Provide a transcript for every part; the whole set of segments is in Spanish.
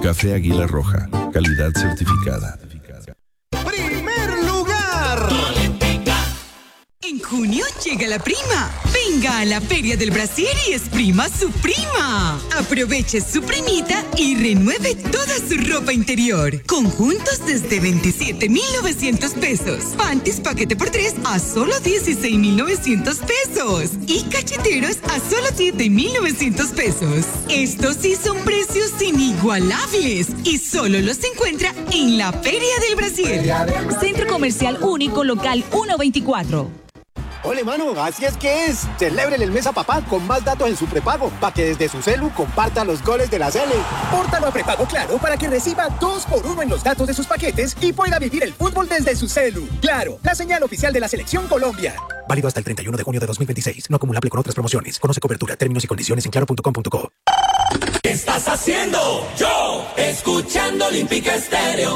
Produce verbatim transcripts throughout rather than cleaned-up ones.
Café Águila Roja, calidad certificada. ¡Primer lugar! En junio llega la prima. Venga a la Feria del Brasil y exprima su prima. Aproveche su primita y renueve toda su ropa interior. Conjuntos desde veintisiete mil novecientos pesos. Panties paquete por tres a solo dieciséis mil novecientos pesos. Y cacheteros a solo siete mil novecientos pesos. Estos sí son precios inigualables y solo los encuentra en la Feria del Brasil. Centro Comercial Único Local ciento veinticuatro. Ole, mano, así es que es. Celébrele el mes a papá con más datos en su prepago, para que desde su celu comparta los goles de la Sele. Pórtalo a prepago Claro para que reciba dos por uno en los datos de sus paquetes y pueda vivir el fútbol desde su celu. Claro, la señal oficial de la Selección Colombia. Válido hasta el treinta y uno de junio de dos mil veintiséis. No acumulable con otras promociones. Conoce cobertura, términos y condiciones en claro punto com punto co. ¿Qué estás haciendo? Yo, escuchando Olímpica Estéreo.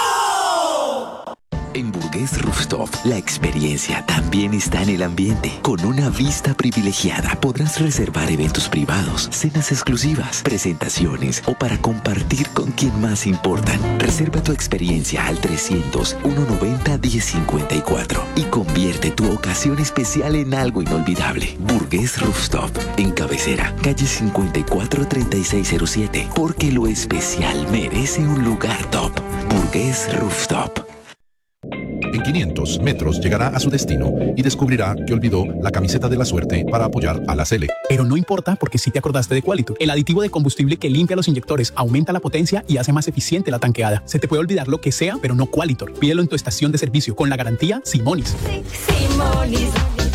En Burgués Rooftop, la experiencia también está en el ambiente. Con una vista privilegiada podrás reservar eventos privados, cenas exclusivas, presentaciones o para compartir con quien más importan. Reserva tu experiencia al trescientos, ciento noventa, diez cincuenta y cuatro y convierte tu ocasión especial en algo inolvidable. Burgués Rooftop, en Cabecera, calle cincuenta y cuatro, treinta y seis cero siete, porque lo especial merece un lugar top. Burgués Rooftop. En quinientos metros llegará a su destino y descubrirá que olvidó la camiseta de la suerte para apoyar a la Sele. Pero no importa porque sí te acordaste de Qualitur, el aditivo de combustible que limpia los inyectores, aumenta la potencia y hace más eficiente la tanqueada. Se te puede olvidar lo que sea, pero no Qualitur. Pídelo en tu estación de servicio con la garantía Simonis. Simonis.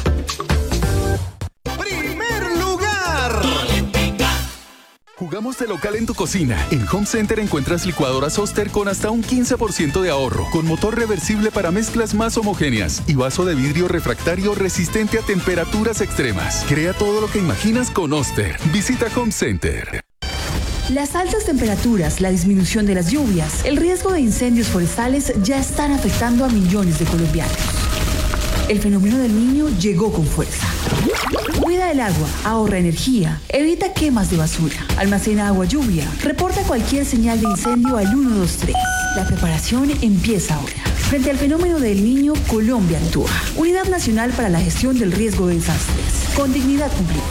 ¡Primer lugar! Jugamos de local en tu cocina. En Home Center encuentras licuadoras Oster con hasta un quince por ciento de ahorro, con motor reversible para mezclas más homogéneas y vaso de vidrio refractario resistente a temperaturas extremas. Crea todo lo que imaginas con Oster. Visita Home Center. Las altas temperaturas, la disminución de las lluvias, el riesgo de incendios forestales ya están afectando a millones de colombianos. El fenómeno del Niño llegó con fuerza. Cuida el agua, ahorra energía, evita quemas de basura, almacena agua lluvia, reporta cualquier señal de incendio al uno dos tres. La preparación empieza ahora. Frente al fenómeno del Niño, Colombia actúa. Unidad Nacional para la Gestión del Riesgo de Desastres. Con dignidad cumplida.